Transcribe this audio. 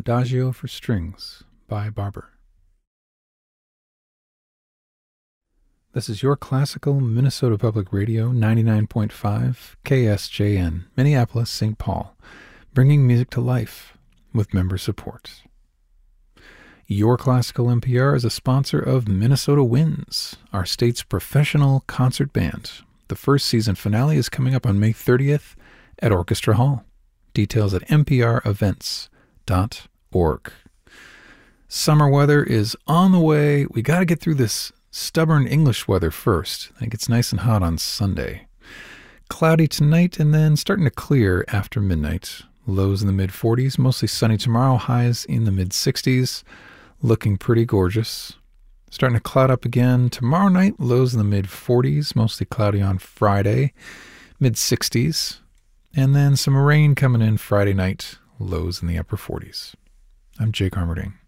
Adagio for Strings by Barber. This is your classical Minnesota Public Radio 99.5 KSJN, Minneapolis, St. Paul, bringing music to life with member support. Your Classical NPR is a sponsor of Minnesota Winds, our state's professional concert band. The first season finale is coming up on May 30th at Orchestra Hall. Details at nprevents.org. Summer weather is on the way. We got to get through this stubborn English weather first. I think it's nice and hot on Sunday. Cloudy tonight and then starting to clear after midnight. Lows in the mid-40s, mostly sunny tomorrow, highs in the mid-60s. Looking pretty gorgeous. Starting to cloud up again tomorrow night, lows in the mid-40s, mostly cloudy on Friday, mid-60s. And then some rain coming in Friday night, lows in the upper 40s. I'm Jake Armerding.